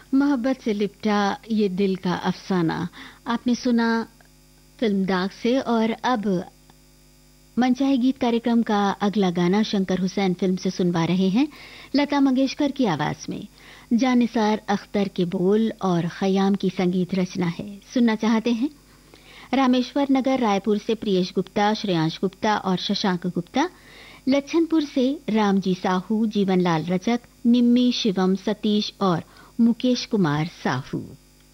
मोहब्बत से लिपटा ये दिल का अफसाना आपने सुना फिल्म दाग से। और अब मनचाहे गीत कार्यक्रम का अगला गाना शंकर हुसैन फिल्म से सुनवा रहे हैं, लता मंगेशकर की आवाज में। जानिसार अख्तर के बोल और खयाम की संगीत रचना है। सुनना चाहते हैं? रामेश्वर नगर रायपुर से प्रियेश गुप्ता, श्रेयांश गुप्ता और शशांक गुप्ता। लच्छनपुर से रामजी साहू, जीवनलाल रजक, निम्मी, शिवम, सतीश और मुकेश कुमार साहू।